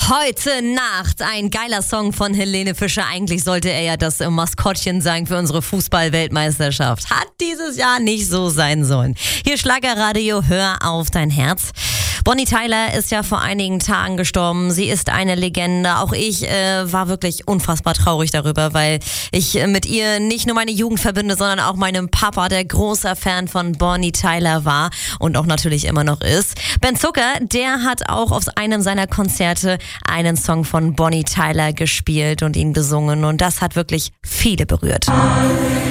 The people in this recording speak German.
Heute Nacht ein geiler Song von Helene Fischer. Eigentlich sollte er ja das Maskottchen sein für unsere Fußball-Weltmeisterschaft. Hat dieses Jahr nicht so sein sollen. Hier Schlagerradio, hör auf dein Herz. Bonnie Tyler ist ja vor einigen Tagen gestorben. Sie ist eine Legende. Auch ich war wirklich unfassbar traurig darüber, weil ich mit ihr nicht nur meine Jugend verbinde, sondern auch meinem Papa, der großer Fan von Bonnie Tyler war und auch natürlich immer noch ist. Ben Zucker, der hat auch auf einem seiner Konzerte einen Song von Bonnie Tyler gespielt und ihn gesungen. Und das hat wirklich viele berührt.